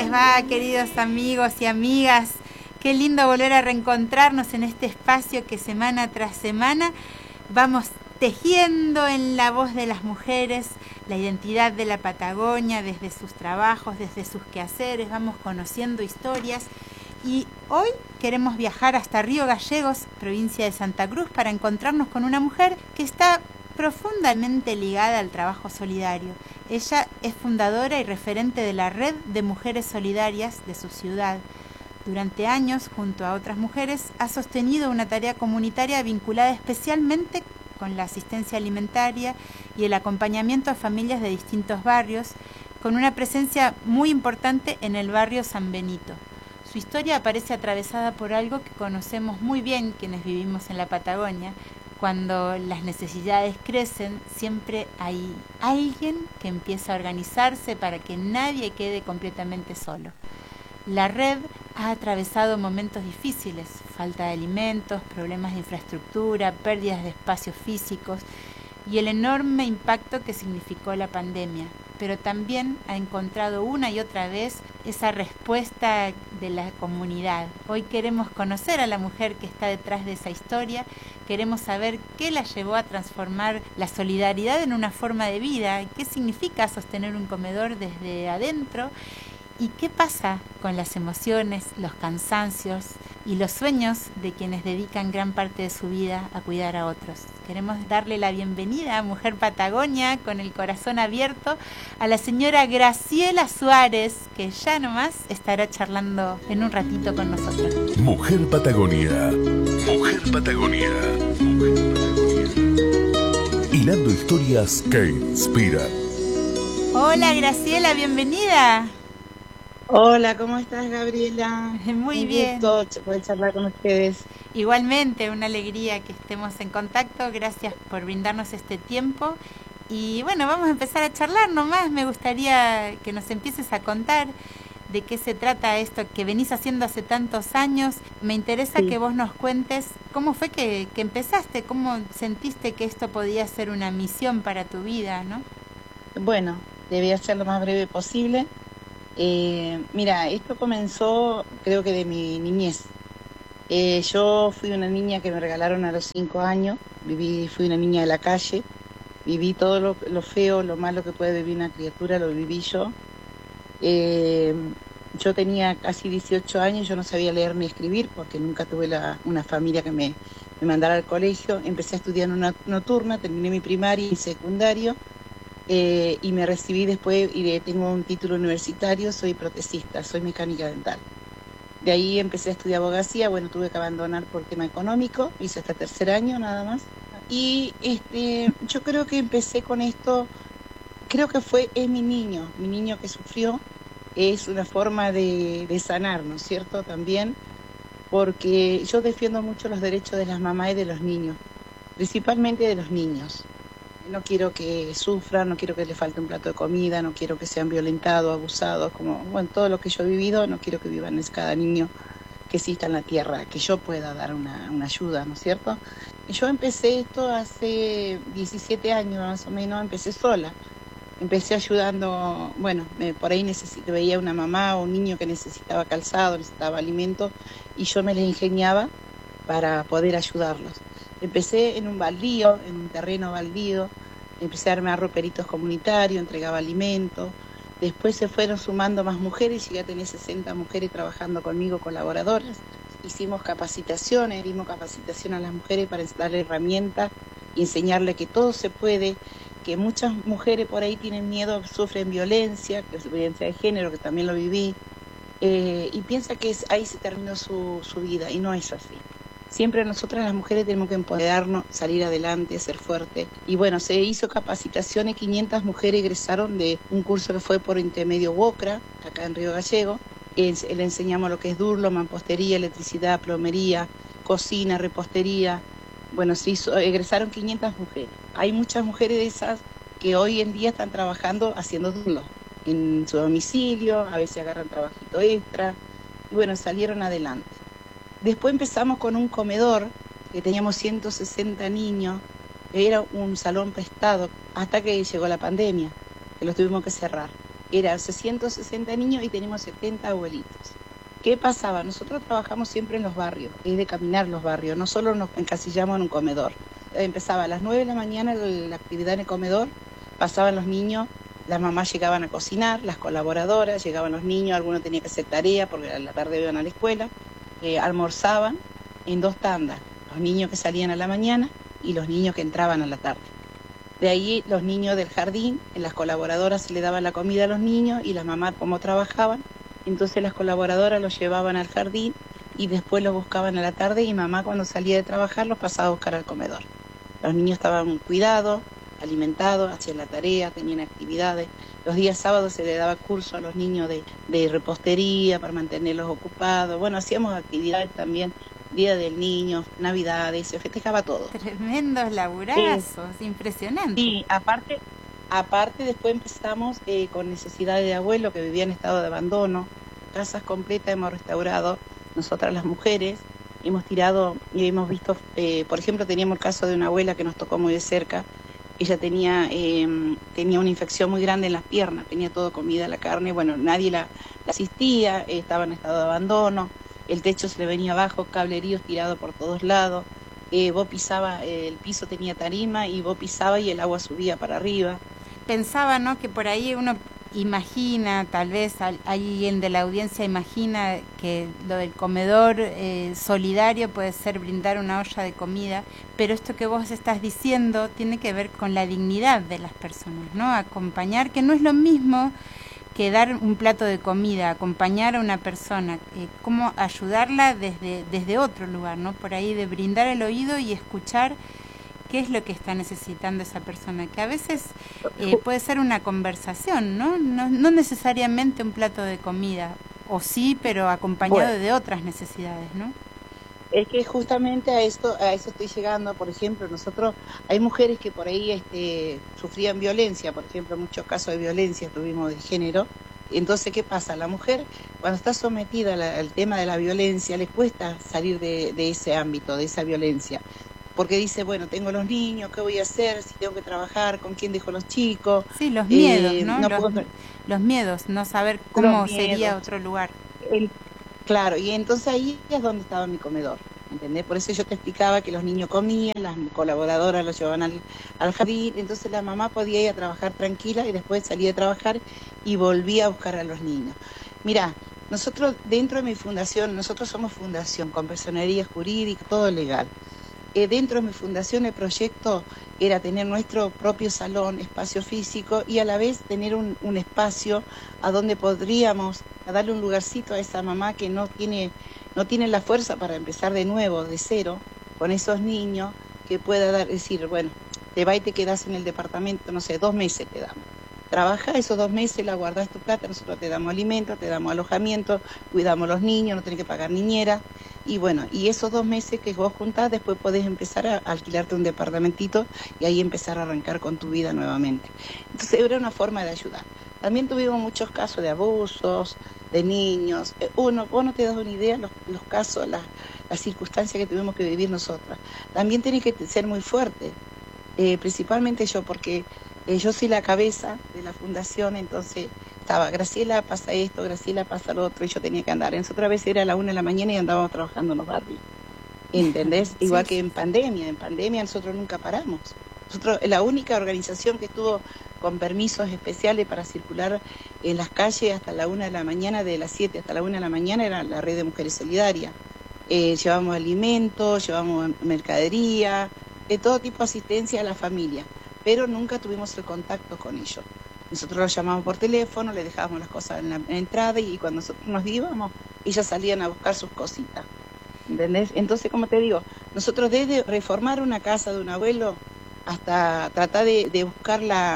les va, queridos amigos y amigas? Qué lindo volver a reencontrarnos en este espacio que semana tras semana vamos tejiendo en la voz de las mujeres la identidad de la Patagonia, desde sus trabajos, desde sus quehaceres, vamos conociendo historias. Y hoy queremos viajar hasta Río Gallegos, provincia de Santa Cruz, para encontrarnos con una mujer que está profundamente ligada al trabajo solidario. Ella es fundadora y referente de la Red de Mujeres Solidarias de su ciudad. Durante años, junto a otras mujeres, ha sostenido una tarea comunitaria vinculada especialmente con la asistencia alimentaria y el acompañamiento a familias de distintos barrios, con una presencia muy importante en el barrio San Benito. Su historia aparece atravesada por algo que conocemos muy bien quienes vivimos en la Patagonia. Cuando las necesidades crecen, siempre hay alguien que empieza a organizarse para que nadie quede completamente solo. La red ha atravesado momentos difíciles, falta de alimentos, problemas de infraestructura, pérdidas de espacios físicos y el enorme impacto que significó la pandemia, pero también ha encontrado una y otra vez esa respuesta de la comunidad. Hoy queremos conocer a la mujer que está detrás de esa historia, queremos saber qué la llevó a transformar la solidaridad en una forma de vida, qué significa sostener un comedor desde adentro y qué pasa con las emociones, los cansancios y los sueños de quienes dedican gran parte de su vida a cuidar a otros. Queremos darle la bienvenida a Mujer Patagonia con el corazón abierto a la señora Graciela Suárez, que ya nomás estará charlando en un ratito con nosotros. Mujer Patagonia. Mujer Patagonia. Mujer Patagonia. Hilando historias que inspiran. Hola Graciela, bienvenida. Hola, ¿cómo estás, Gabriela? Muy bien. Un gusto poder charlar con ustedes. Igualmente, una alegría que estemos en contacto. Gracias por brindarnos este tiempo. Y bueno, vamos a empezar a charlar nomás. Me gustaría que nos empieces a contar de qué se trata esto que venís haciendo hace tantos años. Me interesa que vos nos cuentes cómo fue que empezaste, cómo sentiste que esto podía ser una misión para tu vida, ¿no? Bueno, debía ser lo más breve posible. Mira, esto comenzó creo que de mi niñez. Yo fui una niña que me regalaron a los 5 años, fui una niña de la calle, viví todo lo feo, lo malo que puede vivir una criatura, lo viví yo. Yo tenía casi 18 años, yo no sabía leer ni escribir porque nunca tuve una familia que me mandara al colegio. Empecé a estudiar en una nocturna, terminé mi primaria y secundario. Y me recibí después y tengo un título universitario, soy protesista, soy mecánica dental. De ahí empecé a estudiar abogacía, bueno, tuve que abandonar por tema económico, hice hasta tercer año nada más. Y yo creo que empecé con esto, creo que es mi niño que sufrió, es una forma de sanar, ¿no es cierto? También, porque yo defiendo mucho los derechos de las mamás y de los niños, principalmente de los niños. No quiero que sufran, no quiero que les falte un plato de comida, no quiero que sean violentados, abusados, como bueno, todo lo que yo he vivido, no quiero que vivan cada niño que exista en la tierra, que yo pueda dar una ayuda, ¿no es cierto? Y yo empecé esto hace 17 años más o menos, empecé sola. Empecé ayudando, bueno, por ahí veía una mamá o un niño que necesitaba calzado, necesitaba alimento, y yo me les ingeniaba para poder ayudarlos. Empecé en un baldío, en un terreno baldío, empecé a armar roperitos comunitarios, entregaba alimentos. Después se fueron sumando más mujeres, llegué a tener 60 mujeres trabajando conmigo, colaboradoras. Hicimos capacitaciones, dimos capacitación a las mujeres para darle herramientas y enseñarle que todo se puede, que muchas mujeres por ahí tienen miedo, sufren violencia, que es violencia de género, que también lo viví, y piensa que ahí se terminó su vida, y no es así. Siempre nosotras las mujeres tenemos que empoderarnos, salir adelante, ser fuertes. Y bueno, se hizo capacitaciones, 500 mujeres egresaron de un curso que fue por intermedio WOCRA, acá en Río Gallegos. Le enseñamos lo que es durlo, mampostería, electricidad, plomería, cocina, repostería. Bueno, egresaron 500 mujeres. Hay muchas mujeres de esas que hoy en día están trabajando haciendo durlo en su domicilio, a veces agarran trabajito extra. Y bueno, salieron adelante. Después empezamos con un comedor, que teníamos 160 niños, era un salón prestado, hasta que llegó la pandemia, que lo tuvimos que cerrar. eran 660 niños y tenemos 70 abuelitos. ¿Qué pasaba? Nosotros trabajamos siempre en los barrios, es de caminar los barrios, no solo nos encasillamos en un comedor. Empezaba a las 9 de la mañana la actividad en el comedor, pasaban los niños, las mamás llegaban a cocinar, las colaboradoras, llegaban los niños, algunos tenían que hacer tarea porque a la tarde iban a la escuela, almorzaban en 2 tandas, los niños que salían a la mañana y los niños que entraban a la tarde. De ahí los niños del jardín, en las colaboradoras se le daba la comida a los niños y las mamás como trabajaban, entonces las colaboradoras los llevaban al jardín y después los buscaban a la tarde y mamá cuando salía de trabajar los pasaba a buscar al comedor. Los niños estaban cuidados, alimentados, hacían la tarea, tenían actividades. Los días sábados se le daba curso a los niños de repostería para mantenerlos ocupados. Bueno, hacíamos actividades también, Día del Niño, Navidades, se festejaba todo. Tremendos laburazos, impresionante. Y aparte después empezamos con necesidades de abuelo que vivía en estado de abandono, casas completas hemos restaurado, nosotras las mujeres, hemos tirado y hemos visto, por ejemplo, teníamos el caso de una abuela que nos tocó muy de cerca. Ella tenía una infección muy grande en las piernas, tenía todo comida, la carne, bueno, nadie la asistía, estaba en estado de abandono, el techo se le venía abajo, cableríos tirados por todos lados, vos pisabas, el piso tenía tarima y vos pisabas y el agua subía para arriba. Pensaba, ¿no?, que por ahí uno imagina, tal vez alguien de la audiencia imagina que lo del comedor solidario puede ser brindar una olla de comida, pero esto que vos estás diciendo tiene que ver con la dignidad de las personas, ¿no? Acompañar, que no es lo mismo que dar un plato de comida, acompañar a una persona, cómo ayudarla desde otro lugar, ¿no? Por ahí de brindar el oído y escuchar qué es lo que está necesitando esa persona, que a veces puede ser una conversación, ¿no? No necesariamente un plato de comida, o sí, pero acompañado de otras necesidades, ¿no? Es que justamente a eso estoy llegando. Por ejemplo, nosotros, hay mujeres que por ahí sufrían violencia, por ejemplo, muchos casos de violencia tuvimos de género. Entonces, ¿qué pasa? La mujer, cuando está sometida al tema de la violencia, le cuesta salir de ese ámbito, de esa violencia. Porque dice, bueno, tengo los niños, ¿qué voy a hacer? Si tengo que trabajar, ¿con quién dejo los chicos? Sí, los miedos, ¿no? Los miedos, no saber cómo sería otro lugar. Claro, y entonces ahí es donde estaba mi comedor, ¿entendés? Por eso yo te explicaba que los niños comían, las colaboradoras los llevaban al jardín, entonces la mamá podía ir a trabajar tranquila y después salía de trabajar y volvía a buscar a los niños. Mirá, nosotros dentro de mi fundación, nosotros somos fundación con personería jurídica, todo legal. Dentro de mi fundación el proyecto era tener nuestro propio salón, espacio físico y a la vez tener un espacio a donde podríamos darle un lugarcito a esa mamá que no tiene la fuerza para empezar de nuevo, de cero, con esos niños, que pueda decir, bueno, te vas y te quedas en el departamento, no sé, 2 meses te damos. Trabaja esos 2 meses, la guardás tu plata, nosotros te damos alimento, te damos alojamiento, cuidamos a los niños, no tenés que pagar niñera. Y bueno, y esos 2 meses que vos juntás, después podés empezar a alquilarte un departamentito y ahí empezar a arrancar con tu vida nuevamente. Entonces era una forma de ayudar. También tuvimos muchos casos de abusos, de niños. Vos no te das una idea los casos, las circunstancias que tuvimos que vivir nosotras. También tenés que ser muy fuerte, principalmente yo, porque yo soy la cabeza de la fundación, entonces estaba, Graciela pasa esto, Graciela pasa lo otro, y yo tenía que andar. Otra vez era a la 1 de la mañana y andábamos trabajando en los barrios, ¿entendés? Igual que en pandemia nosotros nunca paramos. Nosotros, la única organización que estuvo con permisos especiales para circular en las calles hasta la 1 de la mañana, de las 7 hasta la 1 de la mañana, era la Red de Mujeres Solidarias. Llevamos alimentos, llevamos mercadería, todo tipo de asistencia a la familia, pero nunca tuvimos el contacto con ellos. Nosotros los llamamos por teléfono, les dejábamos las cosas en la entrada y cuando nosotros nos íbamos, ellas salían a buscar sus cositas, ¿entendés? Entonces, como te digo, nosotros desde reformar una casa de un abuelo hasta tratar de buscar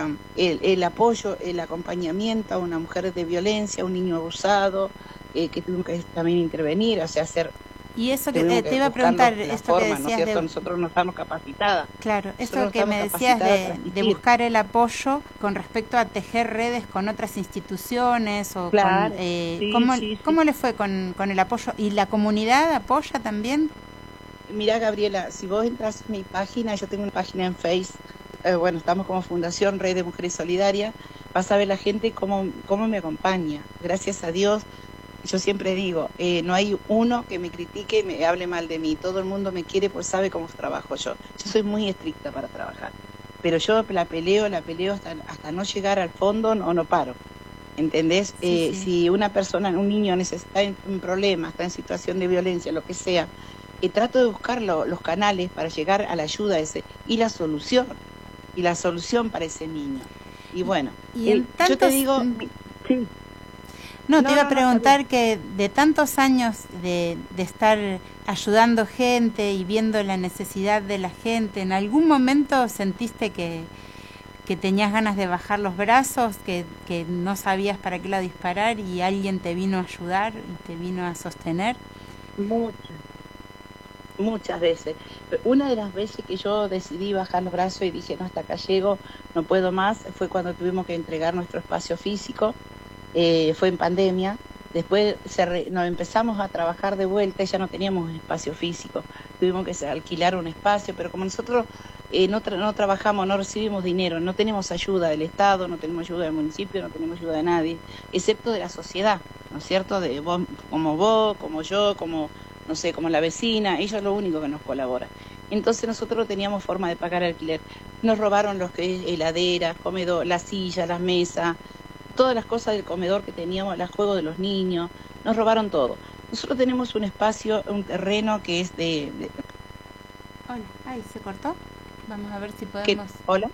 el apoyo, el acompañamiento a una mujer de violencia, a un niño abusado, que tuvimos que también intervenir, o sea, hacer... Y eso que te iba a preguntar, esto forma, que decías, ¿no es nosotros no estamos capacitadas. Claro, esto que me decías de buscar el apoyo con respecto a tejer redes con otras instituciones o claro, con, ¿cómo le fue con el apoyo? ¿Y la comunidad apoya también? Mira, Gabriela, si vos entras en mi página, yo tengo una página en Facebook, bueno, estamos como Fundación Red de Mujeres Solidarias, vas a ver la gente cómo me acompaña. Gracias a Dios, yo siempre digo, no hay uno que me critique y me hable mal de mí. Todo el mundo me quiere pues sabe cómo trabajo yo. Yo soy muy estricta para trabajar, pero yo la peleo hasta no llegar al fondo, no paro. ¿Entendés? Sí, sí. Si una persona, un niño está en un problema, está en situación de violencia, lo que sea, trato de buscar los canales para llegar a la ayuda y la solución para ese niño. Y bueno, y en yo te tantos... digo, sí. No, te iba a preguntar que de tantos años de estar ayudando gente y viendo la necesidad de la gente, ¿en algún momento sentiste que tenías ganas de bajar los brazos, que no sabías para qué lado disparar y alguien te vino a ayudar y te vino a sostener? Muchas veces. Una de las veces que yo decidí bajar los brazos y dije, no, hasta acá llego, no puedo más, fue cuando tuvimos que entregar nuestro espacio físico. Fue en pandemia. Después nos empezamos a trabajar de vuelta y ya no teníamos espacio físico. Tuvimos que alquilar un espacio, pero como nosotros no trabajamos, no recibimos dinero, no tenemos ayuda del Estado, no tenemos ayuda del municipio, no tenemos ayuda de nadie, excepto de la sociedad, ¿no es cierto? De vos, como yo, como, no sé, como la vecina, ellos es lo único que nos colabora. Entonces nosotros no teníamos forma de pagar alquiler. Nos robaron los que es heladeras, comedor, las sillas, las mesas, todas las cosas del comedor que teníamos, los juegos de los niños, nos robaron todo. Nosotros tenemos un espacio, un terreno que es Hola, ay, ¿se cortó? Vamos a ver si podemos... ¿Hola?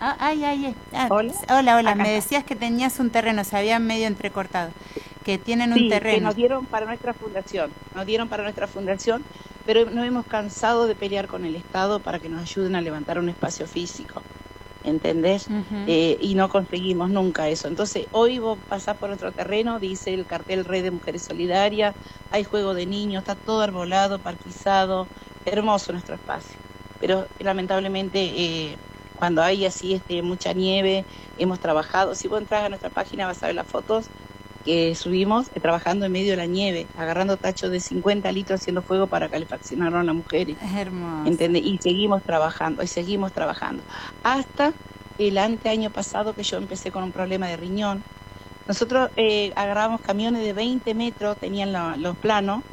Hola, me decías que tenías un terreno, se había medio entrecortado, que tienen un terreno. Que nos dieron para nuestra fundación, pero nos hemos cansado de pelear con el Estado para que nos ayuden a levantar un espacio físico. ¿Entendés? Uh-huh. Y no conseguimos nunca eso. Entonces, hoy vos pasás por nuestro terreno, dice el cartel Red de Mujeres Solidarias, hay juego de niños, está todo arbolado, parquizado, hermoso nuestro espacio. Pero lamentablemente, cuando hay así mucha nieve, hemos trabajado, si vos entras a nuestra página vas a ver las fotos que subimos trabajando en medio de la nieve, agarrando tachos de 50 litros haciendo fuego para calefaccionar a las mujeres. Es hermoso. ¿Entendés? Y seguimos trabajando. Hasta el año pasado que yo empecé con un problema de riñón. Nosotros agarrábamos camiones de 20 metros, tenían los planos,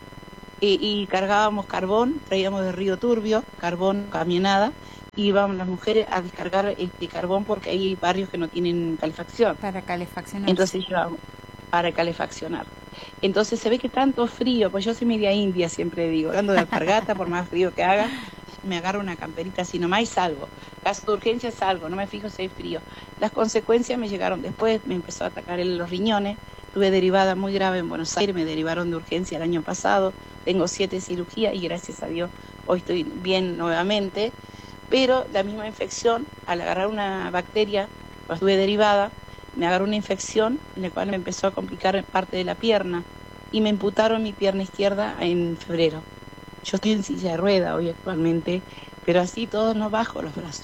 y cargábamos carbón, traíamos de Río Turbio, carbón, camionada, y íbamos las mujeres a descargar carbón porque hay barrios que no tienen calefacción. Para calefaccionar. Entonces para calefaccionar. Entonces se ve que tanto frío, pues yo soy media india, siempre digo, hablando de alpargata, por más frío que haga, me agarro una camperita así nomás y salgo. Caso de urgencia salgo, no me fijo si hay frío. Las consecuencias me llegaron después, me empezó a atacar los riñones, tuve derivada muy grave en Buenos Aires, me derivaron de urgencia el año pasado, tengo 7 cirugías y gracias a Dios hoy estoy bien nuevamente, pero la misma infección, al agarrar una bacteria, cuando estuve derivada, me agarró una infección en la cual me empezó a complicar parte de la pierna y me amputaron mi pierna izquierda en febrero. Yo estoy en silla de rueda hoy actualmente, pero así todo no bajo los brazos.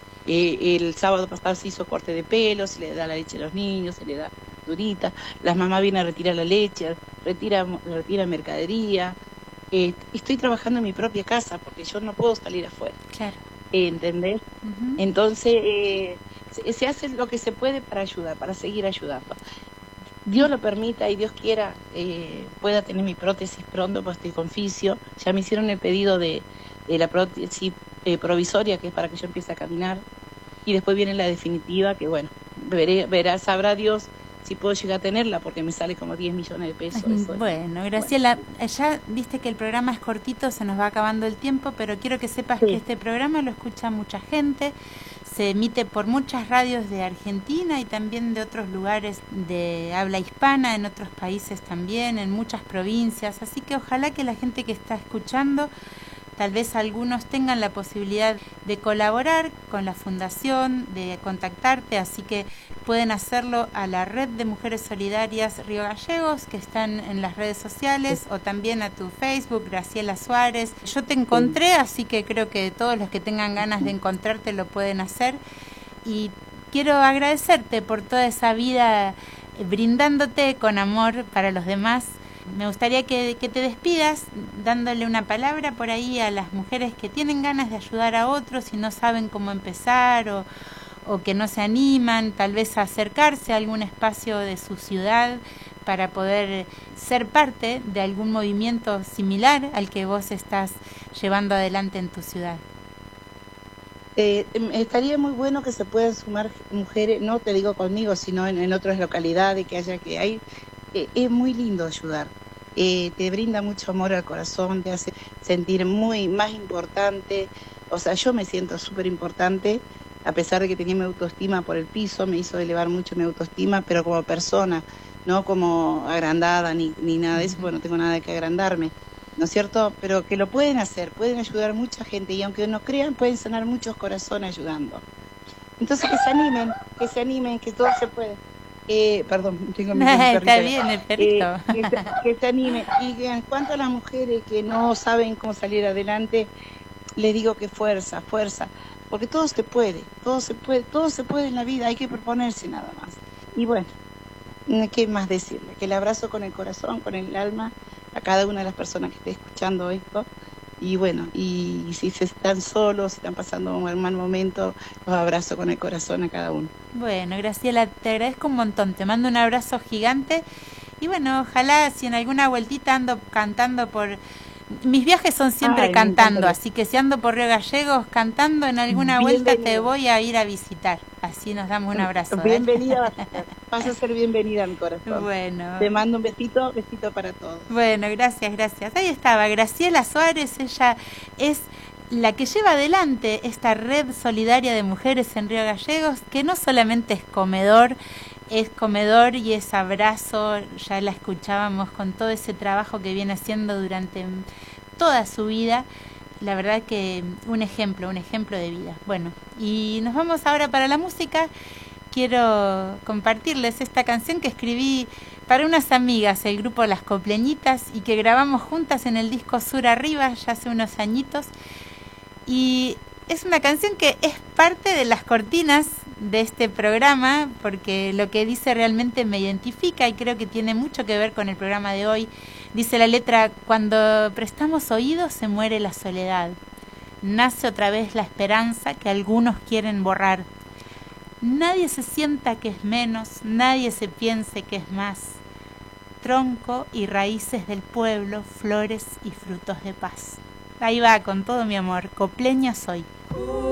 El sábado pasado se hizo corte de pelo, se le da la leche a los niños, se le da durita, las mamás vienen a retirar la leche, retira mercadería. Estoy trabajando en mi propia casa porque yo no puedo salir afuera. Claro. ¿Entendés? Uh-huh. Entonces, se hace lo que se puede para ayudar, para seguir ayudando. Dios lo permita y Dios quiera, pueda tener mi prótesis pronto, pues estoy con fisio. Ya me hicieron el pedido de la prótesis provisoria, que es para que yo empiece a caminar. Y después viene la definitiva, que bueno, sabrá Dios si puedo llegar a tenerla, porque me sale como 10 millones de pesos. Bueno, Graciela, ya viste que el programa es cortito, se nos va acabando el tiempo, pero quiero que sepas que este programa lo escucha mucha gente, se emite por muchas radios de Argentina y también de otros lugares de habla hispana, en otros países también, en muchas provincias, así que ojalá que la gente que está escuchando, tal vez algunos tengan la posibilidad de colaborar con la fundación, de contactarte, así que pueden hacerlo a la Red de Mujeres Solidarias Río Gallegos, que están en las redes sociales, o también a tu Facebook, Graciela Suárez. Yo te encontré, así que creo que todos los que tengan ganas de encontrarte lo pueden hacer. Y quiero agradecerte por toda esa vida brindándote con amor para los demás. Me gustaría que te despidas dándole una palabra por ahí a las mujeres que tienen ganas de ayudar a otros y no saben cómo empezar o que no se animan tal vez a acercarse a algún espacio de su ciudad para poder ser parte de algún movimiento similar al que vos estás llevando adelante en tu ciudad? Estaría muy bueno que se puedan sumar mujeres, no te digo conmigo, sino en otras localidades que hay. Es muy lindo ayudar. Te brinda mucho amor al corazón, te hace sentir más importante. O sea, yo me siento súper importante, a pesar de que tenía mi autoestima por el piso, me hizo elevar mucho mi autoestima, pero como persona, no como agrandada ni nada de eso, porque no tengo nada que agrandarme, ¿no es cierto? Pero que lo pueden hacer, pueden ayudar mucha gente, y aunque no crean, pueden sanar muchos corazones ayudando. Entonces que se animen, que todo se puede. Perdón, tengo mi perrito. Está bien, el perrito. Que se animen. Y en cuanto a las mujeres que no saben cómo salir adelante, les digo que fuerza, porque todo se puede en la vida, hay que proponerse nada más. Y bueno, ¿qué más decirle? Que le abrazo con el corazón, con el alma, a cada una de las personas que esté escuchando esto. Y bueno, y si se están solos, si están pasando un mal momento, los abrazo con el corazón a cada uno. Bueno, Graciela, te agradezco un montón, te mando un abrazo gigante. Y bueno, ojalá si en alguna vueltita ando cantando por... Mis viajes son siempre cantando, así que si ando por Río Gallegos cantando, en alguna vuelta te voy a ir a visitar. Así nos damos un abrazo. Bienvenida, vas a ser bienvenida a mi corazón. Bueno. Te mando un besito para todos. Bueno, gracias. Ahí estaba Graciela Suárez, ella es la que lleva adelante esta red solidaria de mujeres en Río Gallegos, que no solamente es comedor y es abrazo, ya la escuchábamos con todo ese trabajo que viene haciendo durante toda su vida. La verdad que un ejemplo de vida. Bueno, y nos vamos ahora para la música. Quiero compartirles esta canción que escribí para unas amigas, el grupo Las Copleñitas, y que grabamos juntas en el disco Sur Arriba ya hace unos añitos. Y es una canción que es parte de las cortinas de este programa, porque lo que dice realmente me identifica y creo que tiene mucho que ver con el programa de hoy. Dice la letra: cuando prestamos oídos se muere la soledad, nace otra vez la esperanza que algunos quieren borrar. Nadie se sienta que es menos, nadie se piense que es más. Tronco y raíces del pueblo, flores y frutos de paz. Ahí va, con todo mi amor, copleña soy.